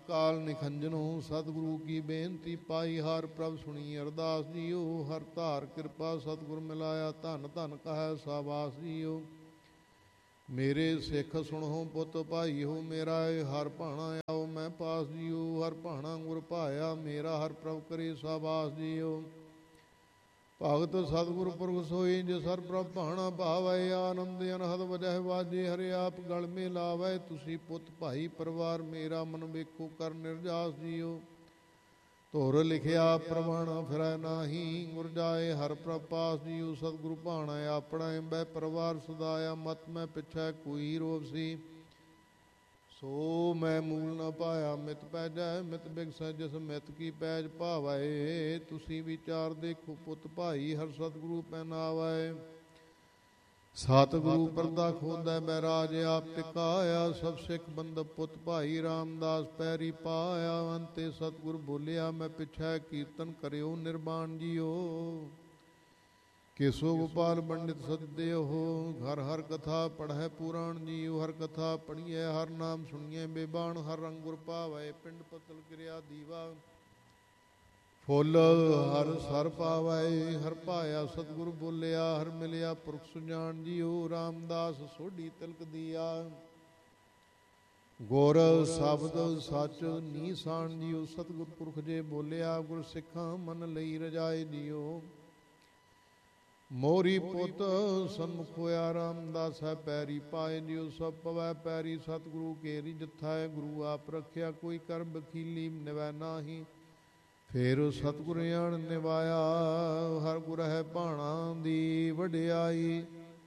ਕਾਲ ਨਿਖੰਜਨੋ ਸਤਿਗੁਰੂ ਕੀ ਬੇਨਤੀ ਪਾਈ। ਹਰ ਪ੍ਰਭ ਸੁਣੀ ਅਰਦਾਸ ਜੀਓ। ਹਰ ਧਾਰ ਕਿਰਪਾ ਸਤਿਗੁਰ ਮਿਲਾਇਆ। ਧੰਨ ਧੰਨ ਕਹੈ ਸਾਬਾਸ ਜੀਓ। ਮੇਰੇ ਸਿੱਖ ਸੁਣੋ ਪੁੱਤ ਭਾਈਓ, ਮੇਰਾ ਏ ਹਰ ਭਾਣਾ ਆਓ ਮੈਂ ਪਾਸ ਜੀਓ। ਹਰ ਭਾਣਾ ਗੁਰ ਭਾਇਆ, ਮੇਰਾ ਹਰ ਪ੍ਰਭ ਕਰੇ ਸਾਬਾਸ ਜੀਓ। ਭਗਤ ਸਤਿਗੁਰ ਪੁਰਖ ਸੋਈ, ਜਿਸ ਹਰ ਪ੍ਰਭ ਭਾਣਾ ਭਾਵੈ। ਆਨੰਦ ਅਨਹਦ ਵਜਹਿ ਵਾਜੇ, ਹਰਿ ਆਪ ਗਲ ਮੇ ਲਾਵੈ। ਤੁਸੀਂ ਪੁੱਤ ਭਾਈ ਪਰਿਵਾਰ, ਮੇਰਾ ਮਨ ਵੇਖੋ ਕਰ ਨਿਰਜਾਸ ਜੀਓ। ਧੁਰ ਲਿਖਿਆ ਪ੍ਰਮਾਣਾ ਫਿਰੈ ਨਾਹੀ, ਗੁਰ ਜਾਏ ਹਰ ਪ੍ਰਭ ਪਾਸ ਜੀਓ। ਸਤਿਗੁਰੂ ਭਾਣਾ ਆਪਣਾ ਬੈ ਪਰਿਵਾਰ ਸਦਾਇਆ। ਮਤ ਮੈਂ ਪਿਛੈ ਕੋਈ ਰੋਵ ਸੀ, ਸੋ ਮੈਂ ਮੂਲ ਨ ਪਾਇਆ। ਮਿਤ ਪੈਜੈ ਮਿਤ ਬਿਗਸੈ, ਜਿਸ ਮਿਤ ਕੀ ਪੈਜ ਭਾਵੈ। ਤੁਸੀਂ ਵਿਚਾਰ ਦੇਖੋ ਪੁੱਤ ਭਾਈ, ਹਰ ਸਤਿਗੁਰੂ ਪਹਿਨਾਵੈ। ਸਤਿਗੁਰੂ ਪਰਦਾ ਖੋਦੈ ਬੈਰਾਜ, ਆਪ ਟਿਕਾਇਆ। ਸਭ ਸਿੱਖ ਬੰਦਪ ਪੁੱਤ ਭਾਈ, ਰਾਮਦਾਸ ਪੈਰੀ ਪਾਇਆ। ਅੰਤੇ ਸਤਿਗੁਰ ਬੋਲਿਆ, ਮੈਂ ਪਿਛੈ ਕੀਰਤਨ ਕਰਿਓ ਨਿਰਬਾਣ ਜੀਓ। ਕੇਸੋ ਗੋਪਾਲ ਪੰਡਿਤ ਸਦਿਓ, ਹਰ ਹਰ ਕਥਾ ਪੜ੍ਹੈ ਪੁਰਾਣ ਜੀਓ। ਹਰ ਕਥਾ ਪੜ੍ਹੀਐ ਹਰ ਨਾਮ ਸੁਣੀਐ ਬੇਬਾਣ। ਹਰ ਰੰਗ ਗੁਰ ਭਾਵੈ, ਪਿੰਡ ਪਤਲ ਕਿਰਿਆ ਦੀਵਾ। ਫੁੱਲ ਹਰ ਸਰ ਪਾਵੈ, ਹਰ ਪਾਇਆ ਸਤਿਗੁਰ ਬੋਲਿਆ। ਹਰ ਮਿਲਿਆ ਪੁਰਖ ਸੁਜਾਨ ਜੀਓ। ਰਾਮਦਾਸ ਸੋਢੀ ਤਿਲਕ ਦੀਆ, ਗੁਰ ਸ਼ਬਦ ਸੱਚ ਨੀਸਾਨ ਜੀਓ। ਸਤਿਗੁਰ ਪੁਰਖ ਜੇ ਬੋਲਿਆ, ਗੁਰ ਸਿੱਖਾਂ ਮਨ ਲਈ ਰਜਾਏ ਜੀਓ। ਮੋਰੀ ਪੁੱਤ ਸਨਮੁਖ ਹੋਇਆ, ਰਾਮਦਾਸੈ ਪੈਰੀ ਪਾਏ ਜੀਓ। ਸਭ ਪਵੈ ਪੈਰੀ ਸਤਿਗੁਰੂ ਕੇਰੀ ਜਥਾ ਹੈ। ਗੁਰੂ ਆਪ ਰੱਖਿਆ, ਕੋਈ ਕਰ ਬਖੀਲੀ ਨਿਵੈ ਨਾਹੀ। ਫੇਰ ਸਤਿਗੁਰ ਆਣ ਨਿਵਾਇਆ, ਹਰ ਗੁਰ ਹੈ ਭਾਣਾ ਦੀ ਵਡਿਆਈ।